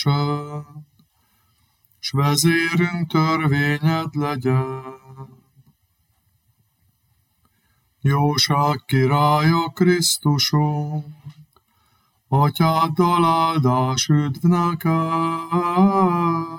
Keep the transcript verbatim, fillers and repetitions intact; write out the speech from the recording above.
s vezérünk törvényed legyen. Jóság királya Krisztusunk, Atyáddal áldás üdv neked,